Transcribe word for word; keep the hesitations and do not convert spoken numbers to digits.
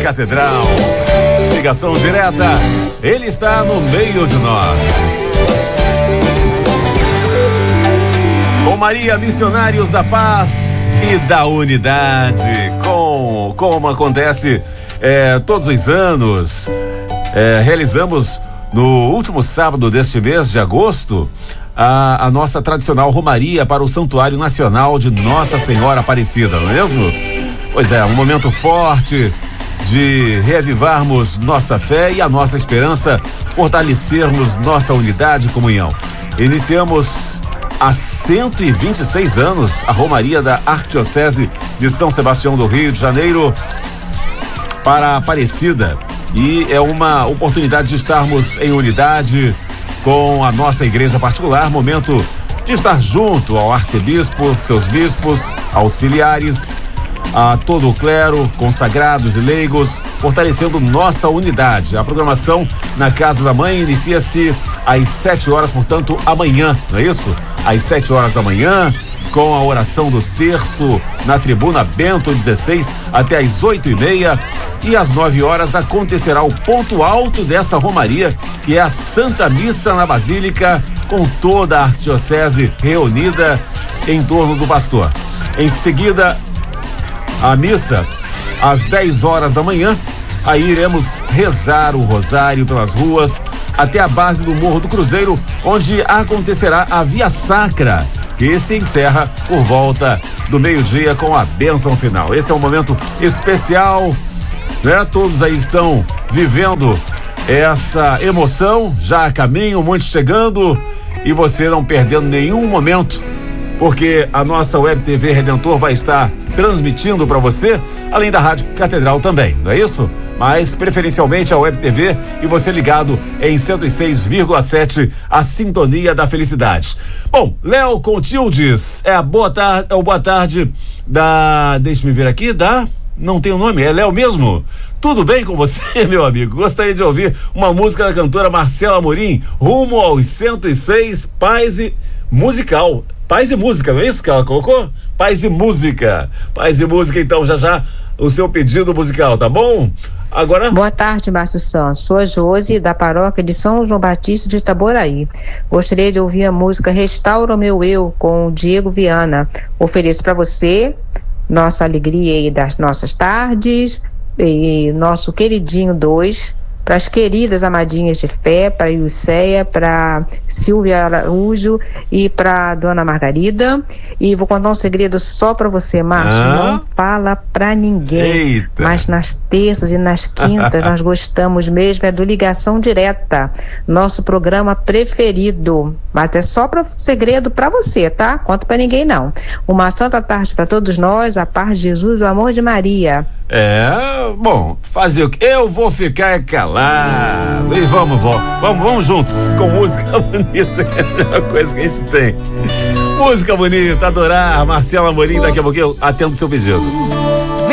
Catedral. Ligação direta, ele está no meio de nós. Com Maria, Missionários da Paz e da Unidade, com, como acontece é, todos os anos, é, realizamos no último sábado deste mês de agosto a, a nossa tradicional romaria para o Santuário Nacional de Nossa Senhora Aparecida, não é mesmo? Pois é, um momento forte de reavivarmos nossa fé e a nossa esperança, fortalecermos nossa unidade e comunhão. Iniciamos há cento e vinte e seis anos a romaria da Arquidiocese de São Sebastião do Rio de Janeiro para a Aparecida, e é uma oportunidade de estarmos em unidade com a nossa igreja particular, momento de estar junto ao arcebispo, seus bispos, auxiliares, a todo o clero, consagrados e leigos, fortalecendo nossa unidade. A programação na Casa da Mãe inicia-se às sete horas, portanto, amanhã, não é isso? Às sete horas da manhã, com a oração do terço na tribuna Bento dezesseis até às oito e meia, e às nove horas acontecerá o ponto alto dessa romaria, que é a Santa Missa na Basílica, com toda a arquidiocese reunida em torno do pastor. Em seguida, a missa às dez horas da manhã, aí iremos rezar o rosário pelas ruas até a base do Morro do Cruzeiro, onde acontecerá a Via Sacra, que se encerra por volta do meio-dia com a bênção final. Esse é um momento especial, né? Todos aí estão vivendo essa emoção, já a caminho, muitos chegando, e você não perdendo nenhum momento, porque a nossa Web T V Redentor vai estar transmitindo para você, além da Rádio Catedral também, não é isso? Mas preferencialmente a Web T V e você ligado em cento e seis vírgula sete, a sintonia da felicidade. Bom, Léo Contildes, é a boa tarde, é o boa tarde da, deixa-me ver aqui, da, não tem o nome, é Léo mesmo? Tudo bem com você, meu amigo? Gostaria de ouvir uma música da cantora Marcela Amorim, rumo aos cento e seis, Paz e Musical. Paz e Música, não é isso que ela colocou? Paz e Música. Paz e Música, então, já já o seu pedido musical, tá bom? Agora... Boa tarde, Márcio Santos. Sou a Josi, da paróquia de São João Batista de Itaboraí. Gostaria de ouvir a música Restaura o Meu Eu, com o Diego Viana. Ofereço para você nossa alegria aí das nossas tardes e nosso queridinho dois, para as queridas amadinhas de fé, para Ilceia, para Silvia Araújo e para Dona Margarida. E vou contar um segredo só para você, Márcio. Ah? Não fala para ninguém. Eita. Mas nas terças e nas quintas nós gostamos mesmo é do Ligação Direta, nosso programa preferido. Mas é só pra, segredo para você, tá? Conta para ninguém não. Uma santa tarde para todos nós, a paz de Jesus, o amor de Maria. É, bom, fazer o que? Eu vou ficar calado. E vamos, vamos, vamos, vamos juntos com música bonita, é a melhor coisa que a gente tem. Música bonita, adorar, Marcela Amorim, daqui a pouquinho eu atendo o seu pedido.